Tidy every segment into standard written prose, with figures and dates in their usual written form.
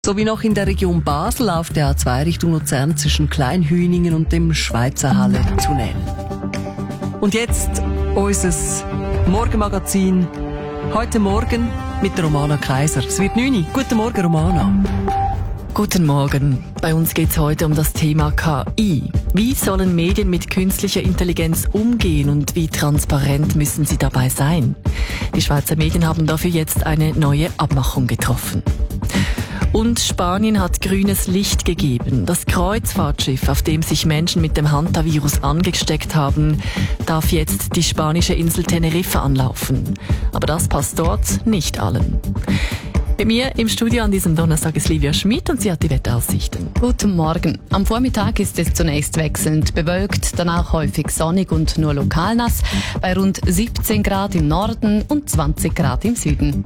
Sowie noch in der Region Basel auf der A2 Richtung Luzern zwischen Kleinhüningen und dem Schweizer Halle-Tunnel. Und jetzt unser Morgenmagazin. Heute Morgen mit Romana Kaiser. Es wird 9 Uhr. Guten Morgen, Romana. Guten Morgen. Bei uns geht es heute um das Thema KI. Wie sollen Medien mit künstlicher Intelligenz umgehen und wie transparent müssen sie dabei sein? Die Schweizer Medien haben dafür jetzt eine neue Abmachung getroffen. Und Spanien hat grünes Licht gegeben. Das Kreuzfahrtschiff, auf dem sich Menschen mit dem Hantavirus angesteckt haben, darf jetzt die spanische Insel Teneriffa anlaufen. Aber das passt dort nicht allen. Bei mir im Studio an diesem Donnerstag ist Livia Schmid und sie hat die Wetteraussichten. Guten Morgen. Am Vormittag ist es zunächst wechselnd bewölkt, danach häufig sonnig und nur lokal nass, bei rund 17 Grad im Norden und 20 Grad im Süden.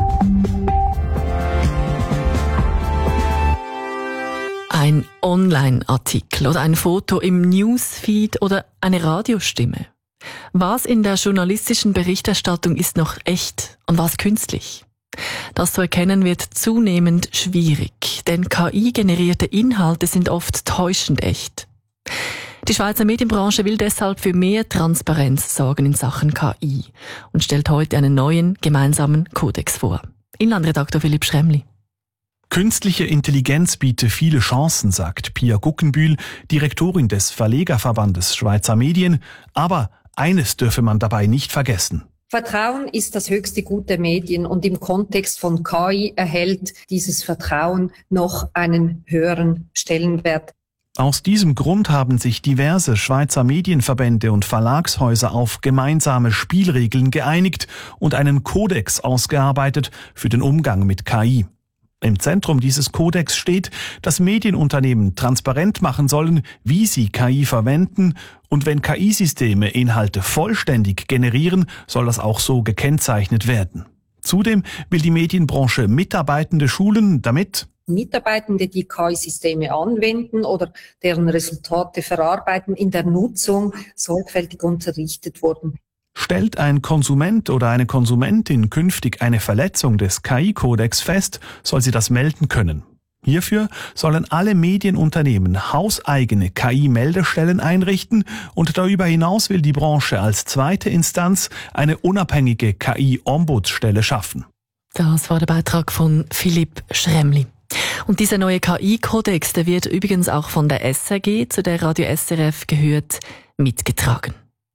Ein Online-Artikel oder ein Foto im Newsfeed oder eine Radiostimme. Was in der journalistischen Berichterstattung ist noch echt und was künstlich? Das zu erkennen wird zunehmend schwierig, denn KI-generierte Inhalte sind oft täuschend echt. Die Schweizer Medienbranche will deshalb für mehr Transparenz sorgen in Sachen KI und stellt heute einen neuen gemeinsamen Kodex vor. Inlandredaktor Philipp Schremli. Künstliche Intelligenz biete viele Chancen, sagt Pia Guggenbühl, Direktorin des Verlegerverbandes Schweizer Medien. Aber eines dürfe man dabei nicht vergessen. Vertrauen ist das höchste Gut der Medien und im Kontext von KI erhält dieses Vertrauen noch einen höheren Stellenwert. Aus diesem Grund haben sich diverse Schweizer Medienverbände und Verlagshäuser auf gemeinsame Spielregeln geeinigt und einen Kodex ausgearbeitet für den Umgang mit KI. Im Zentrum dieses Kodex steht, dass Medienunternehmen transparent machen sollen, wie sie KI verwenden, und wenn KI-Systeme Inhalte vollständig generieren, soll das auch so gekennzeichnet werden. Zudem will die Medienbranche Mitarbeitende schulen, damit Mitarbeitende, die KI-Systeme anwenden oder deren Resultate verarbeiten, in der Nutzung sorgfältig unterrichtet wurden. Stellt ein Konsument oder eine Konsumentin künftig eine Verletzung des KI-Kodex fest, soll sie das melden können. Hierfür sollen alle Medienunternehmen hauseigene KI-Meldestellen einrichten und darüber hinaus will die Branche als zweite Instanz eine unabhängige KI-Ombudsstelle schaffen. Das war der Beitrag von Philipp Schremli. Und dieser neue KI-Kodex, der wird übrigens auch von der SRG, zu der Radio SRF gehört, mitgetragen.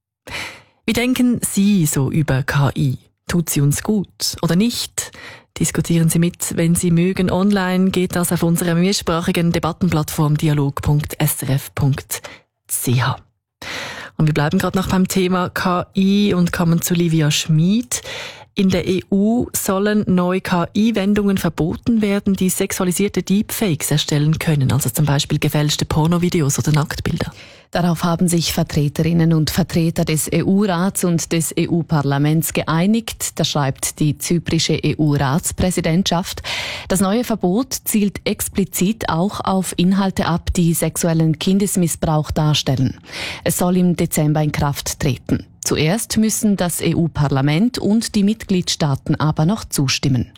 Wie denken Sie so über KI? Tut sie uns gut oder nicht? Diskutieren Sie mit, wenn Sie mögen. Online geht das auf unserer mehrsprachigen Debattenplattform dialog.srf.ch. Und wir bleiben gerade noch beim Thema KI und kommen zu Livia Schmid. In der EU sollen neu KI-Wendungen verboten werden, die sexualisierte Deepfakes erstellen können, also zum Beispiel gefälschte Pornovideos oder Nacktbilder. Darauf haben sich Vertreterinnen und Vertreter des EU-Rats und des EU-Parlaments geeinigt. Das schreibt die zyprische EU-Ratspräsidentschaft. Das neue Verbot zielt explizit auch auf Inhalte ab, die sexuellen Kindesmissbrauch darstellen. Es soll im Dezember in Kraft treten. Zuerst müssen das EU-Parlament und die Mitgliedstaaten aber noch zustimmen.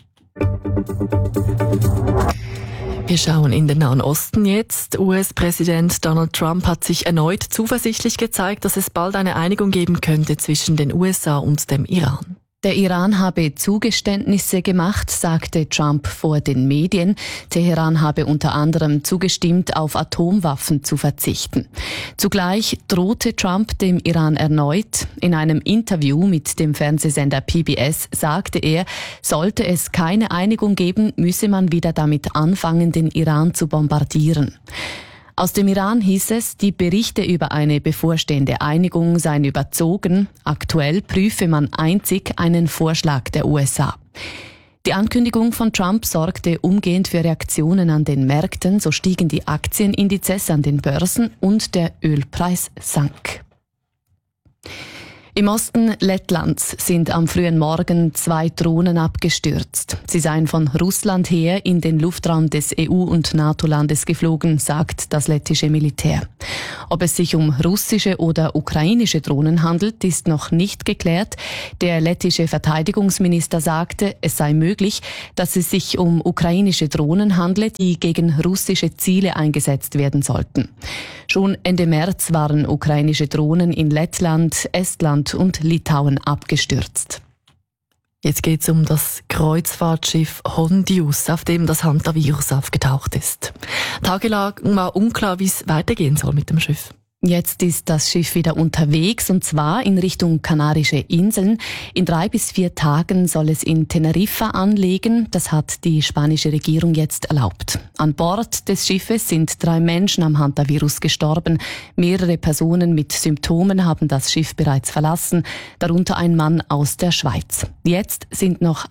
Wir schauen in den Nahen Osten jetzt. US-Präsident Donald Trump hat sich erneut zuversichtlich gezeigt, dass es bald eine Einigung geben könnte zwischen den USA und dem Iran. Der Iran habe Zugeständnisse gemacht, sagte Trump vor den Medien. Teheran habe unter anderem zugestimmt, auf Atomwaffen zu verzichten. Zugleich drohte Trump dem Iran erneut. In einem Interview mit dem Fernsehsender PBS sagte er, sollte es keine Einigung geben, müsse man wieder damit anfangen, den Iran zu bombardieren. Aus dem Iran hieß es, die Berichte über eine bevorstehende Einigung seien überzogen. Aktuell prüfe man einzig einen Vorschlag der USA. Die Ankündigung von Trump sorgte umgehend für Reaktionen an den Märkten. So stiegen die Aktienindizes an den Börsen und der Ölpreis sank. Im Osten Lettlands sind am frühen Morgen 2 Drohnen abgestürzt. Sie seien von Russland her in den Luftraum des EU- und NATO-Landes geflogen, sagt das lettische Militär. Ob es sich um russische oder ukrainische Drohnen handelt, ist noch nicht geklärt. Der lettische Verteidigungsminister sagte, es sei möglich, dass es sich um ukrainische Drohnen handle, die gegen russische Ziele eingesetzt werden sollten. Schon Ende März waren ukrainische Drohnen in Lettland, Estland und Litauen abgestürzt. Jetzt geht es um das Kreuzfahrtschiff Hondius, auf dem das Hantavirus aufgetaucht ist. Tagelang war unklar, wie es weitergehen soll mit dem Schiff. Jetzt ist das Schiff wieder unterwegs, und zwar in Richtung Kanarische Inseln. In 3 bis 4 Tagen soll es in Teneriffa anlegen. Das hat die spanische Regierung jetzt erlaubt. An Bord des Schiffes sind 3 Menschen am Hantavirus gestorben. Mehrere Personen mit Symptomen haben das Schiff bereits verlassen, darunter ein Mann aus der Schweiz. Jetzt sind noch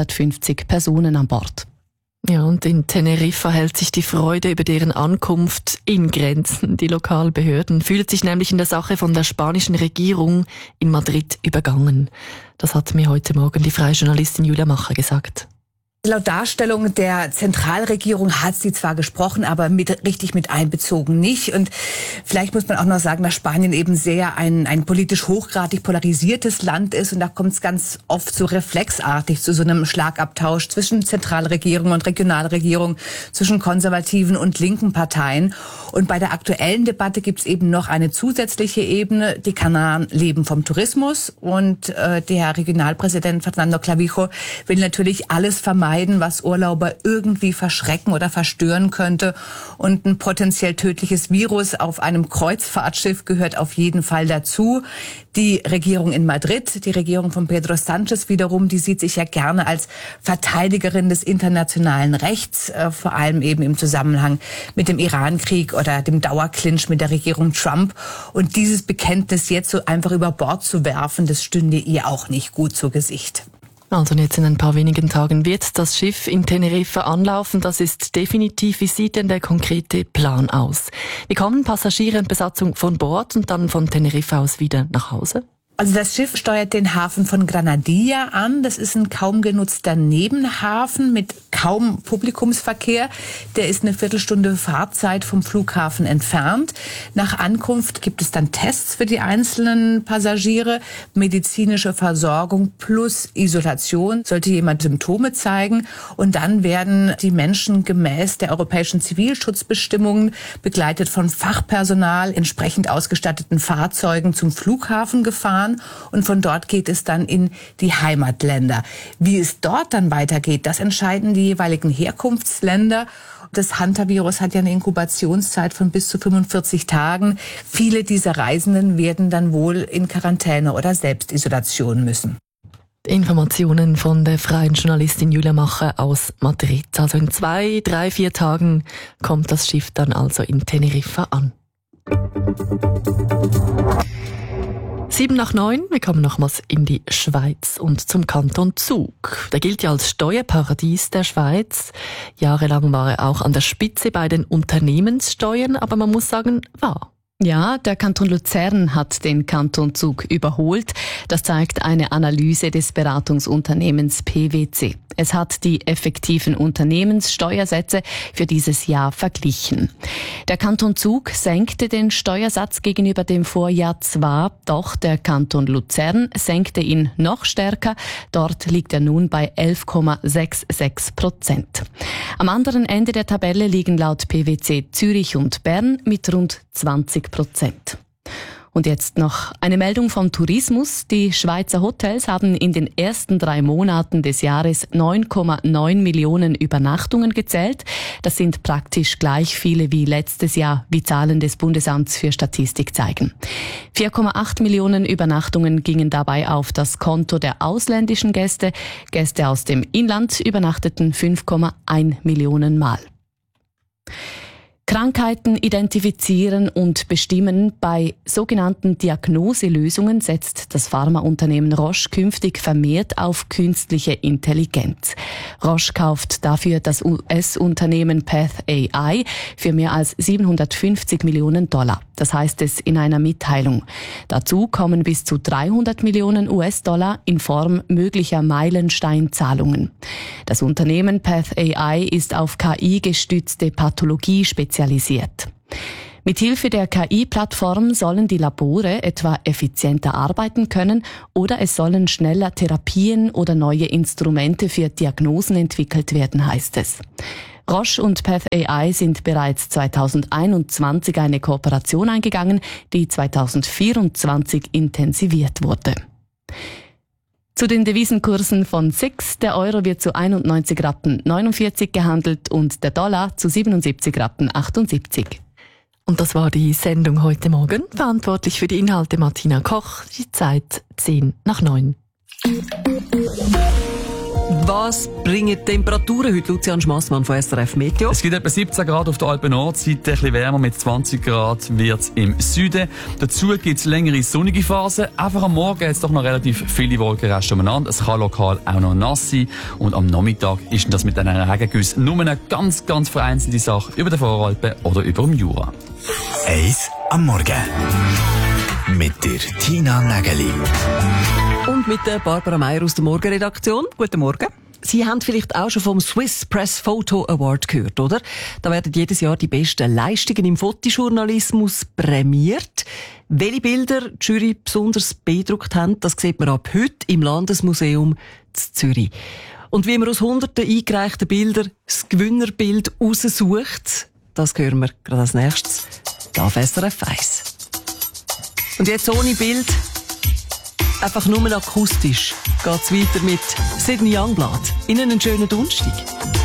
150 Personen an Bord. Ja, und in Teneriffa hält sich die Freude über deren Ankunft in Grenzen. Die Lokalbehörden fühlen sich nämlich in der Sache von der spanischen Regierung in Madrid übergangen. Das hat mir heute Morgen die freie Journalistin Julia Macher gesagt. Laut Darstellung der Zentralregierung hat sie zwar gesprochen, aber richtig mit einbezogen nicht. Und vielleicht muss man auch noch sagen, dass Spanien eben sehr ein politisch hochgradig polarisiertes Land ist. Und da kommt es ganz oft so reflexartig zu so einem Schlagabtausch zwischen Zentralregierung und Regionalregierung, zwischen konservativen und linken Parteien. Und bei der aktuellen Debatte gibt es eben noch eine zusätzliche Ebene. Die Kanaren leben vom Tourismus. Und der Regionalpräsident Fernando Clavijo will natürlich alles vermeiden, was Urlauber irgendwie verschrecken oder verstören könnte. Und ein potenziell tödliches Virus auf einem Kreuzfahrtschiff gehört auf jeden Fall dazu. Die Regierung in Madrid, die Regierung von Pedro Sánchez wiederum, die sieht sich ja gerne als Verteidigerin des internationalen Rechts, vor allem eben im Zusammenhang mit dem Irankrieg oder dem Dauerclinch mit der Regierung Trump. Und dieses Bekenntnis jetzt so einfach über Bord zu werfen, das stünde ihr auch nicht gut zu Gesicht. Also jetzt in ein paar wenigen Tagen wird das Schiff in Teneriffa anlaufen. Das ist definitiv. Wie sieht denn der konkrete Plan aus? Wie kommen Passagiere und Besatzung von Bord und dann von Teneriffa aus wieder nach Hause? Also das Schiff steuert den Hafen von Granadilla an. Das ist ein kaum genutzter Nebenhafen mit kaum Publikumsverkehr. Der ist eine Viertelstunde Fahrzeit vom Flughafen entfernt. Nach Ankunft gibt es dann Tests für die einzelnen Passagiere, medizinische Versorgung plus Isolation, sollte jemand Symptome zeigen. Und dann werden die Menschen gemäß der europäischen Zivilschutzbestimmungen begleitet von Fachpersonal, entsprechend ausgestatteten Fahrzeugen zum Flughafen gefahren. Und von dort geht es dann in die Heimatländer. Wie es dort dann weitergeht, das entscheiden die jeweiligen Herkunftsländer. Das Hantavirus hat ja eine Inkubationszeit von bis zu 45 Tagen. Viele dieser Reisenden werden dann wohl in Quarantäne oder Selbstisolation müssen. Informationen von der freien Journalistin Julia Macher aus Madrid. Also in 2, 3, 4 Tagen kommt das Schiff dann also in Teneriffa an. 7:09, wir kommen nochmals in die Schweiz und zum Kanton Zug. Der gilt ja als Steuerparadies der Schweiz. Jahrelang war er auch an der Spitze bei den Unternehmenssteuern, aber man muss sagen, war. Ja, der Kanton Luzern hat den Kanton Zug überholt. Das zeigt eine Analyse des Beratungsunternehmens PwC. Es hat die effektiven Unternehmenssteuersätze für dieses Jahr verglichen. Der Kanton Zug senkte den Steuersatz gegenüber dem Vorjahr zwar, doch der Kanton Luzern senkte ihn noch stärker. Dort liegt er nun bei 11,66%. Am anderen Ende der Tabelle liegen laut PwC Zürich und Bern mit rund 20%. Und jetzt noch eine Meldung vom Tourismus. Die Schweizer Hotels haben in den ersten 3 Monaten des Jahres 9,9 Millionen Übernachtungen gezählt. Das sind praktisch gleich viele wie letztes Jahr, wie Zahlen des Bundesamts für Statistik zeigen. 4,8 Millionen Übernachtungen gingen dabei auf das Konto der ausländischen Gäste. Gäste aus dem Inland übernachteten 5,1 Millionen Mal. Krankheiten identifizieren und bestimmen. Bei sogenannten Diagnoselösungen setzt das Pharmaunternehmen Roche künftig vermehrt auf künstliche Intelligenz. Roche kauft dafür das US-Unternehmen PathAI für mehr als $750 Millionen. Das heißt es in einer Mitteilung. Dazu kommen bis zu $300 Millionen in Form möglicher Meilensteinzahlungen. Das Unternehmen PathAI ist auf KI-gestützte Pathologie spezialisiert. Mithilfe der KI-Plattform sollen die Labore etwa effizienter arbeiten können oder es sollen schneller Therapien oder neue Instrumente für Diagnosen entwickelt werden, heißt es. Roche und PathAI sind bereits 2021 eine Kooperation eingegangen, die 2024 intensiviert wurde. Zu den Devisenkursen von SIX. Der Euro wird zu 91,49 Rappen gehandelt und der Dollar zu 77,78 Rappen. Und das war die Sendung heute Morgen. Verantwortlich für die Inhalte Martina Koch. Die Zeit 8:50. Was bringen Temperaturen heute, Lucian Schmassmann von SRF Meteo? Es gibt etwa 17 Grad auf der Alpen-Nordseite, ein bisschen wärmer, mit 20 Grad wird's im Süden. Dazu gibt's längere sonnige Phasen. Einfach am Morgen hat's doch noch relativ viele Wolkenreste umeinander. Es kann lokal auch noch nass sein. Und am Nachmittag ist das mit einer Regengüsse nur eine ganz, ganz vereinzelte Sache über den Voralpen oder über dem Jura. 1 am Morgen. Mit der Tina Nägeli. Und mit der Barbara Meier aus der Morgenredaktion. Guten Morgen. Sie haben vielleicht auch schon vom Swiss Press Photo Award gehört, oder? Da werden jedes Jahr die besten Leistungen im Fotojournalismus prämiert. Welche Bilder die Jury besonders beeindruckt haben, das sieht man ab heute im Landesmuseum zu Zürich. Und wie man aus hunderten eingereichten Bildern das Gewinnerbild raussucht, das hören wir gerade als nächstes hier auf SRF 1. Und jetzt ohne Bild, einfach nur akustisch, geht's weiter mit Sidney Youngblood. Ihnen einen schönen Donnerstag.